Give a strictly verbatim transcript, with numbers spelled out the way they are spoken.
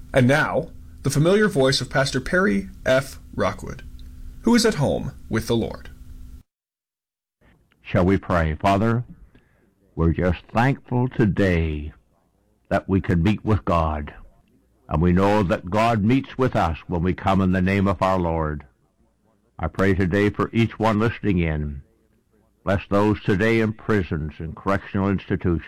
And now, the familiar voice of Pastor Perry F. Rockwood, who is at home with the Lord. Shall we pray? Father, we're just thankful today that we can meet with God. And we know that God meets with us when we come in the name of our Lord. I pray today for each one listening in. Bless those today in prisons and correctional institutions.